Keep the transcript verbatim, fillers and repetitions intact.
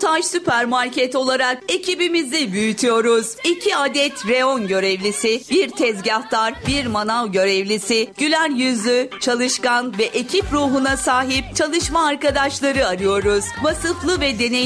Montaj Süpermarket olarak ekibimizi büyütüyoruz. İki adet reyon görevlisi, bir tezgahtar, bir manav görevlisi, güler yüzlü, çalışkan ve ekip ruhuna sahip çalışma arkadaşları arıyoruz. Vasıflı ve deneyimli